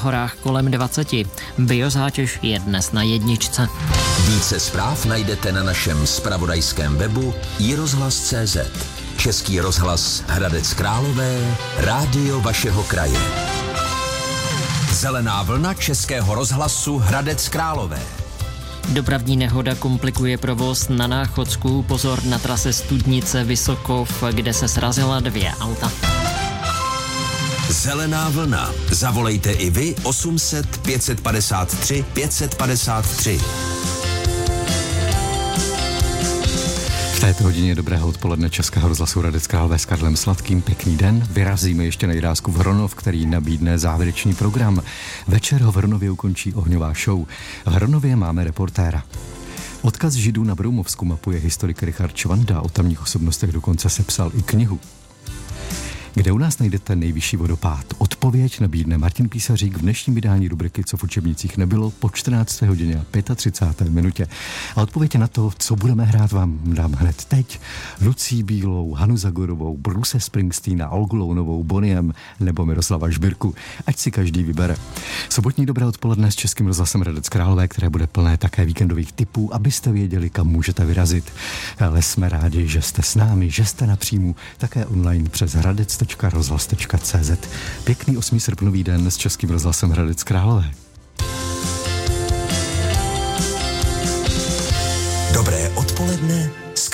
horách kolem 20. Biozátěž je dnes na 1. Více zpráv najdete na našem zpravodajském webu iRozhlas.cz. Český rozhlas Hradec Králové, rádio vašeho kraje. Zelená vlna Českého rozhlasu Hradec Králové. Dopravní nehoda komplikuje provoz na Náchodsku. Pozor na trase Studnice Vysokov, kde se srazila 2 auta. Zelená vlna. Zavolejte i vy 800 553 553. V této hodině dobrého odpoledne Českého rozhlasu Hradec Králové s Karlem Sladkým. Pěkný den. Vyrazíme ještě na Jirásku v Hronov, který nabídne závěrečný program. Večer ho v Hronově ukončí ohňová show. V Hronově máme reportéra. Odkaz Židů na Broumovsku mapuje historik Richard Čvanda. O tamních osobnostech dokonce sepsal i knihu. Kde u nás najdete nejvyšší vodopád? Odpověď nabídne Martin Písařík v dnešním vydání rubriky Co v učebnicích nebylo po 14. hodině a 35. minutě. A odpověď na to, co budeme hrát, vám dám hned teď. Lucii Bílou, Hanu Zagorovou, Bruce Springsteena, Olgu Lounovou, Boniem nebo Miroslava Žbirku. Ať si každý vybere. Sobotní dobré odpoledne s Českým rozhlasem Hradec Králové, které bude plné také víkendových tipů, abyste věděli, kam můžete vyrazit. Ale jsme rádi, že jste s námi, že jste na příjmu, také online přes hradec.rozhlas.cz. Pěkný 8. srpnový den s Českým rozhlasem Hradec Králové. Dobré odpoledne